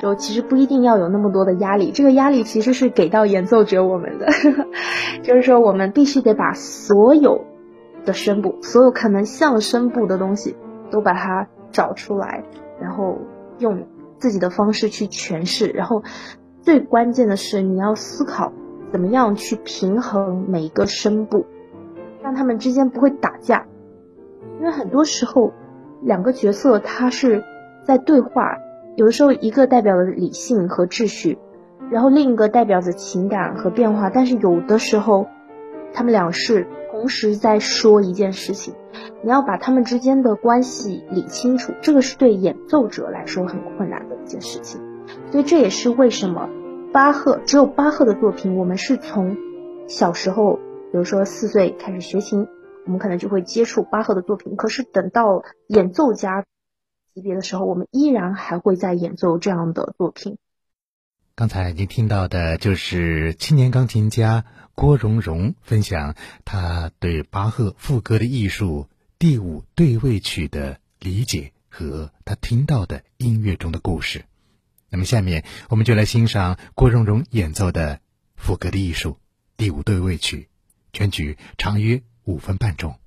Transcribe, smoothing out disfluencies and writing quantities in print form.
就其实不一定要有那么多的压力，这个压力其实是给到演奏者我们的就是说我们必须得把所有的声部，所有可能像声部的东西都把它找出来，然后用自己的方式去诠释，然后最关键的是你要思考怎么样去平衡每一个声部，让他们之间不会打架。因为很多时候两个角色他是在对话，有的时候一个代表了理性和秩序，然后另一个代表着情感和变化，但是有的时候他们俩是同时在说一件事情，你要把他们之间的关系理清楚，这个是对演奏者来说很困难的一件事情。所以这也是为什么只有巴赫的作品，我们是从小时候比如说4岁开始学琴，我们可能就会接触巴赫的作品，可是等到演奏家级别的时候，我们依然还会在演奏这样的作品。 刚才您听到的就是青年钢琴家郭荣荣分享他对巴赫赋格的艺术第5对位曲的理解和他听到的音乐中的故事。那么下面我们就来欣赏郭荣荣演奏的赋格的艺术第5对位曲，全曲长约5分半钟。